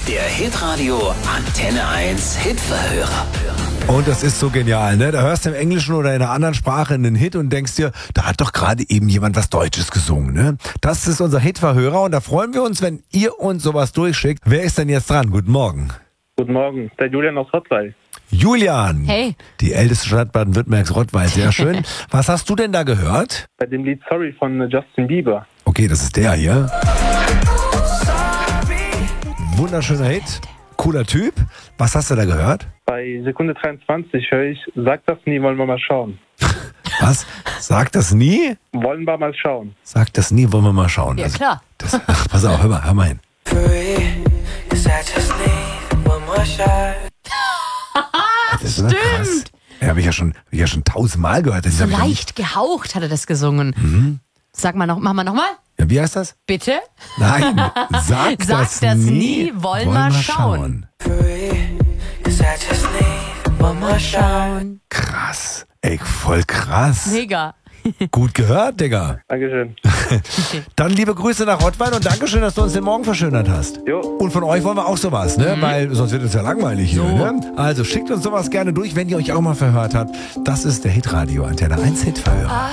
Der Hitradio Antenne 1 Hitverhörer. Und das ist so genial, ne? Da hörst du im Englischen oder in einer anderen Sprache einen Hit und denkst dir, da hat doch gerade eben jemand was Deutsches gesungen, ne? Das ist unser Hitverhörer und da freuen wir uns, wenn ihr uns sowas durchschickt. Wer ist denn jetzt dran? Guten Morgen. Guten Morgen, der Julian aus Rottweil. Julian. Hey. Die älteste Stadt Baden-Württembergs, Rottweil, sehr schön. Was hast du denn da gehört? Bei dem Lied Sorry von Justin Bieber. Okay, das ist der hier. Wunderschöner Hit. Cooler Typ. Was hast du da gehört? Bei Sekunde 23 höre ich, sag das nie, wollen wir mal schauen. Was? Sag das nie? Wollen wir mal schauen. Sag das nie, wollen wir mal schauen. Ja, klar. Pass auf, hör mal hin. Das ist krass. Ja, habe ich ja schon 1000-mal gehört. Das So hab ich noch nie- leicht gehaucht hat er das gesungen. Sag mal noch, mach mal nochmal. Ja, wie heißt das? Bitte? Nein, sag das nie. Wollen wir schauen. Krass. Ey, voll krass. Mega. Gut gehört, Digga. Dankeschön. Dann liebe Grüße nach Rottweil und Dankeschön, dass du uns den Morgen verschönert hast. Jo. Und von euch wollen wir auch sowas, ne? Weil sonst wird es ja langweilig hier, ne? Also schickt uns sowas gerne durch, wenn ihr euch auch mal verhört habt. Das ist der Hitradio Antenne 1 Hitverhörer.